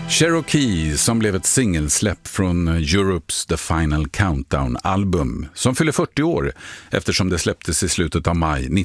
Cherokee, som blev ett singelsläpp från Europes The Final Countdown-album, som fyller 40 år eftersom det släpptes i slutet av maj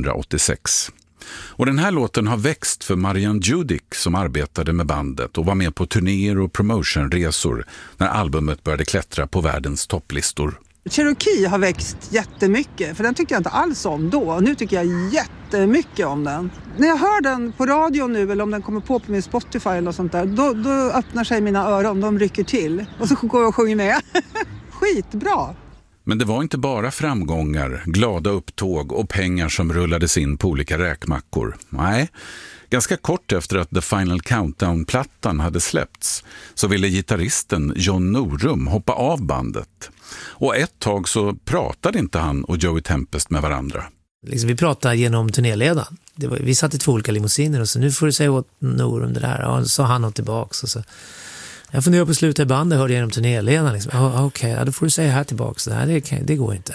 1986. Och den här låten har växt för Marianne Judick som arbetade med bandet och var med på turnéer och promotionresor när albumet började klättra på världens topplistor. Cherokee har växt jättemycket, för den tyckte jag inte alls om då. Nu tycker jag jättemycket om den. När jag hör den på radio nu, eller om den kommer på min Spotify eller sånt där, då öppnar sig mina öron, de rycker till. Och så går jag och sjunger med. Skitbra! Men det var inte bara framgångar, glada upptåg och pengar som rullades in på olika räkmackor. Nej, ganska kort efter att The Final Countdown-plattan hade släppts så ville gitarristen John Norum hoppa av bandet. Och ett tag så pratade inte han och Joey Tempest med varandra. Vi pratade genom turnéledaren. Vi satt i 2 olika limousiner och så nu får du säga åt Norum det där. Och så sa han något tillbaks och så... Jag funderar på slutet i bandet, hörde jag genom turnéledaren. Okej, då får du säga här tillbaks. Det går inte.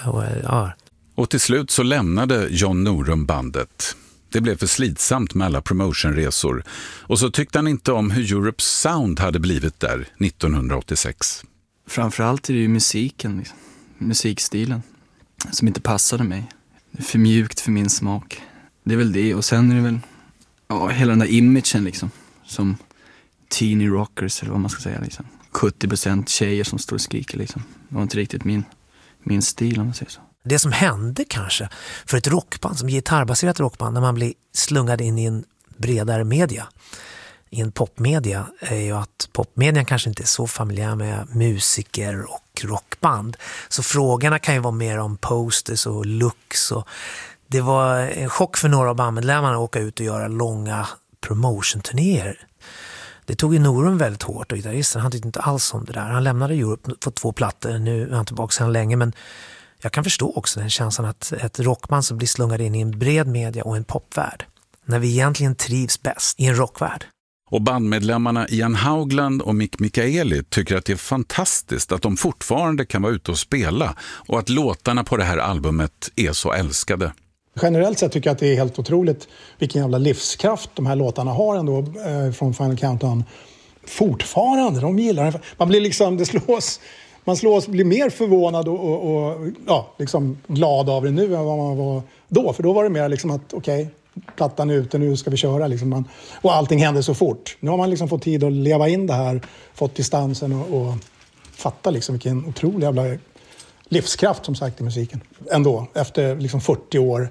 Och till slut så lämnade John Norum bandet. Det blev för slitsamt med alla promotionresor. Och så tyckte han inte om hur Europes sound hade blivit där 1986. Framförallt är det ju musiken, liksom. Musikstilen, som inte passade mig. Det är för mjukt för min smak. Det är väl det. Och sen är det väl hela den där imagen liksom, som teeny rockers eller vad man ska säga liksom. 70% tjejer som står och skriker liksom. Det var inte riktigt min stil om man säger så. Det som hände kanske för ett rockband, som gitarrbaserat rockband, när man blir slungad in i en bredare media, i en popmedia, är ju att popmedian kanske inte är så familjär med musiker och rockband. Så frågorna kan ju vara mer om posters och looks. Och det var en chock för några av bandmedlemmarna att åka ut och göra långa promotion-turnéer. Det tog ju Norum väldigt hårt, och gitarristen, han tyckte inte alls om det där. Han lämnade Europe på 2 plattor, nu är han tillbaka sedan länge, men jag kan förstå också den känslan att ett rockband som blir slungad in i en bred media och en popvärld, när vi egentligen trivs bäst i en rockvärld. Och bandmedlemmarna Ian Haugland och Mick Michaeli tycker att det är fantastiskt att de fortfarande kan vara ute och spela och att låtarna på det här albumet är så älskade. Generellt sett tycker jag att det är helt otroligt vilken jävla livskraft de här låtarna har ändå från Final Countdown. Fortfarande, de gillar det. Man blir liksom, man blir mer förvånad och liksom glad av det nu än vad man var då. För då var det mer liksom att okej, plattan är ute, nu ska vi köra liksom. Och allting hände så fort. Nu har man liksom fått tid att leva in det här, fått distansen och fatta liksom vilken otrolig jävla livskraft som sagt i musiken. Ändå, efter liksom 40 år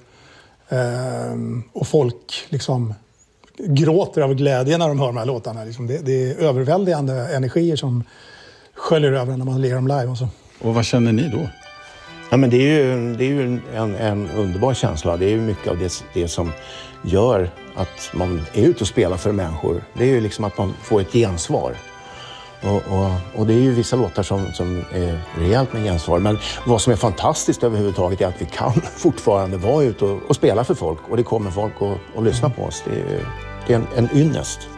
och folk liksom gråter av glädje när de hör de här låtarna. Liksom. Det är överväldigande energier som sköljer över när man ler dem live och så. Och vad känner ni då? Ja, men det är ju en underbar känsla. Det är ju mycket av det som gör att man är ute och spelar för människor. Det är ju liksom att man får ett gensvar. Och det är ju vissa låtar som är rejält med gensvar. Men vad som är fantastiskt överhuvudtaget är att vi kan fortfarande vara ute och spela för folk. Och det kommer folk och lyssna på oss. Det är en ynnest.